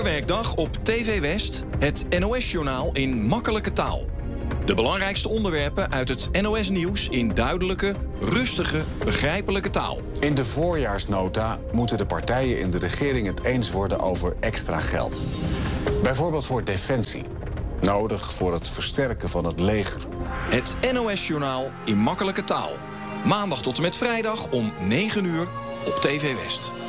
Elke werkdag op TV West het NOS-journaal in makkelijke taal. De belangrijkste onderwerpen uit het NOS-nieuws in duidelijke, rustige, begrijpelijke taal. In de voorjaarsnota moeten de partijen in de regering het eens worden over extra geld. Bijvoorbeeld voor defensie. Nodig voor het versterken van het leger. Het NOS-journaal in makkelijke taal. Maandag tot en met vrijdag om 9 uur op TV West.